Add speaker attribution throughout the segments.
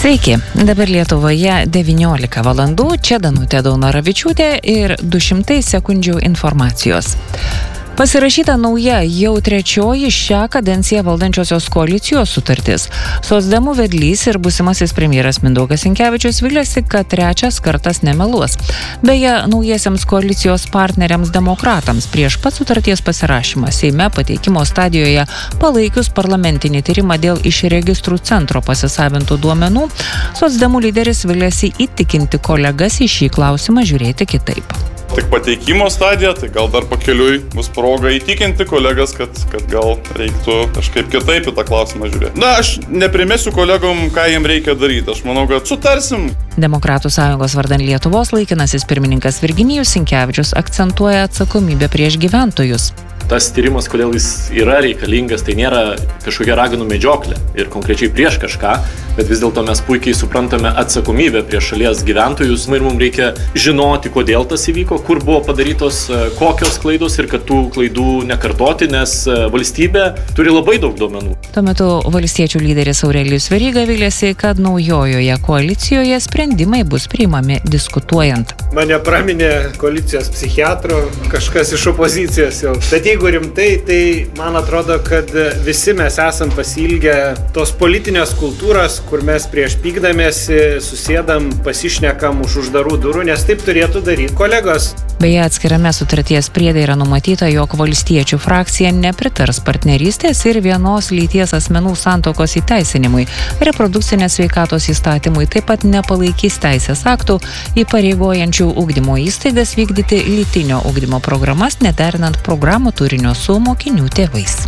Speaker 1: Sveiki, dabar Lietuvoje 19 valandų, čia Danutė Daunoravičiūtė ir 200 sekundžių informacijos. Pasirašyta nauja, jau trečioji šią kadenciją valdančiosios koalicijos sutartis. Socdemų vedlys ir būsimasis premjeras Mindaugas Sinkevičius viliasi, kad trečias kartas nemeluos. Beje, naujiesiems koalicijos partneriams demokratams prieš pat sutarties pasirašymą Seime pateikimo stadijoje palaikius parlamentinį tyrimą dėl iš registrų centro pasisavintų duomenų, socdemų lyderis viliasi įtikinti kolegas į šį klausimą žiūrėti kitaip.
Speaker 2: Tik pateikimo stadija, tai gal dar pakeliui bus proga įtikinti kolegas, kad gal reiktų kažkaip kitaip į tą klausimą žiūrėti. Aš neprimesiu kolegom, ką jiem reikia daryti. Aš manau, kad sutarsim.
Speaker 1: Demokratų sąjungos vardan Lietuvos laikinasis pirmininkas Virginijus Sinkevičius akcentuoja atsakomybę prieš gyventojus.
Speaker 3: Tas tyrimas, kodėl jis yra reikalingas, tai nėra kažkokia raganų medžioklė ir konkrečiai prieš kažką, bet vis dėlto mes puikiai suprantame atsakomybę prieš šalies gyventojus ir mums reikia žinoti, kodėl tas įvyko, kur buvo padarytos kokios klaidos ir kad tų klaidų nekartoti, nes valstybė turi labai daug duomenų.
Speaker 1: Tuo metu valstiečių lyderis Aurelijus Veryga viliasi, kad naujojoje koalicijoje sprendimai bus priimami diskutuojant.
Speaker 4: Mane praminė koalicijos psichiatro kažkas iš opozicijos jau. Bet jeigu rimtai, tai man atrodo, kad visi mes esam pasiilgę tos politinės kultūros, kur mes prieš pykdamėsi susėdam, pasišnekam už uždarų durų, nes taip turėtų daryti kolegos.
Speaker 1: Beje, atskirame sutarties priede yra numatyta, jog valstiečių frakcija nepritars partnerystės ir vienos lyties asmenų santuokos įteisinimui, reprodukcinės sveikatos įstatymui, taip pat nepalaikys teisės aktų įpareigojančių ugdymo įstaigas vykdyti lytinio ugdymo programas, nederinant programų turinio su mokinių tėvais.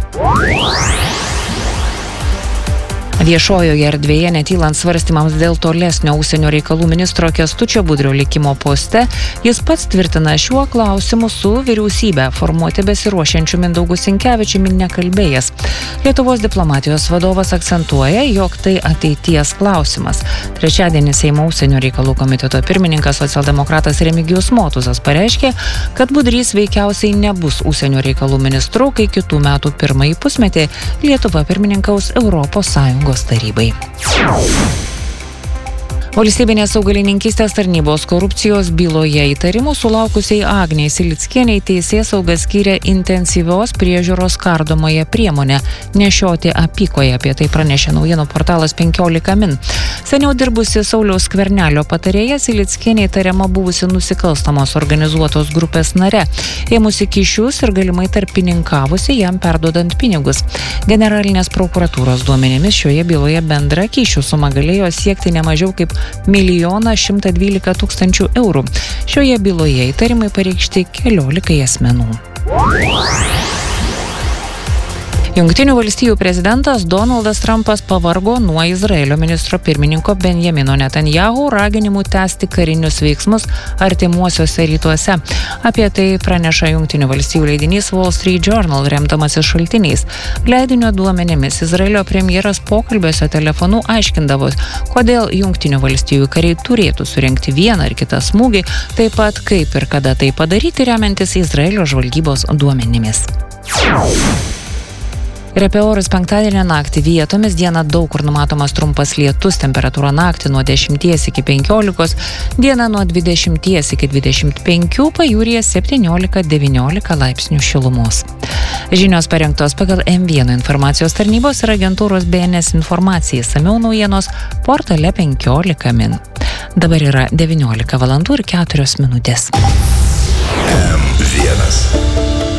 Speaker 1: Viešojoje erdvėje netylant svarstymams dėl tolesnio užsienio reikalų ministro Kęstučio Budrio likimo poste, jis pats tvirtina šiuo klausimu su vyriausybę formuoti besiruošiančiu Mindaugu Sinkevičiumi nekalbėjęs. Lietuvos diplomatijos vadovas akcentuoja, jog tai ateities klausimas. Trečiadienį Seimo užsienio reikalų komiteto pirmininkas socialdemokratas Remigijus Motuzas pareiškė, kad Budrys veikiausiai nebus užsienio reikalų ministru, kai kitų metų pirmąjį pusmetį Lietuva pirmininkaus Europos Sąjungos tarybai. Valstybinės augalininkystės tarnybos korupcijos byloje įtarimų sulaukusiai Agnei Silickienei teisėsauga skyrė intensyvios priežiūros kardomąją priemonę nešioti apykoje. Apie tai pranešė naujienų portalas 15 min. Seniau dirbusi Sauliaus Skvernelio patarėja Silickienė įtariama buvusi nusikalstamos organizuotos grupės nare, ėmusi kyšius ir galimai tarpininkavusi jam perduodant pinigus. Generalinės prokuratūros duomenimis šioje byloje bendra kyšių suma galėjo siekti ne mažiau kaip 1 112 000 eurų. Šioje byloje įtarimai pareikšti 14 asmenų. Jungtinių valstijų prezidentas Donaldas Trumpas pavargo nuo Izraelio ministro pirmininko Benjamino Netanyahu raginimų tęsti karinius veiksmus artimuosiuose rytuose. Apie tai praneša Jungtinių valstijų leidinys Wall Street Journal, remdamasis šaltiniais. Leidinio duomenimis Izraelio premjeras pokalbiuose telefonu aiškindavo, kodėl Jungtinių valstijų kariai turėtų surengti vieną ar kitą smūgį, taip pat kaip ir kada tai padaryti, remiantis Izraelio žvalgybos duomenimis. Ir apie orus penktadienio naktį vietomis dieną daug kur numatomas trumpas lietus, temperatūra naktį nuo 10 iki 15, dieną nuo 20 iki 25, pajūryje 17-19 laipsnių šilumos. Žinios parengtos pagal M1 informacijos tarnybos ir agentūros BNS informacijai, samiau naujienos portale 15 min. Dabar yra 19 valandų ir 4 minutės.
Speaker 5: M1